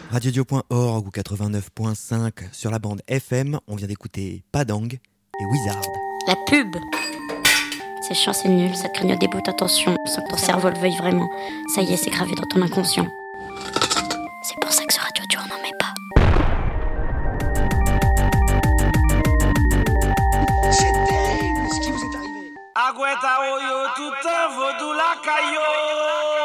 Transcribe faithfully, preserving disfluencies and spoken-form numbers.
radio point org ou quatre-vingt-neuf point cinq sur la bande F M. On vient d'écouter Padang et Wizard. La pub. C'est chiant, c'est nul, ça te grignote des bouts d'attention sans que ton cerveau le veuille vraiment. Ça y est, c'est gravé dans ton inconscient. C'est pour ça que ce radio dur n'en met pas. C'est terrible ce qui vous est arrivé. Agüeta hoyo, tout un vaudou la caillou.